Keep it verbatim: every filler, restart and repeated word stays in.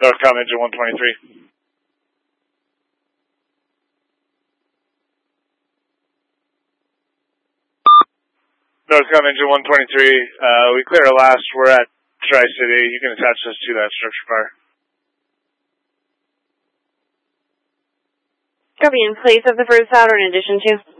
Northcom engine one twenty-three. Northcom engine one twenty-three, uh, we cleared our last, we're at Tri-City, you can attach us to that structure fire. Copy, in place of the first Saturn in addition to.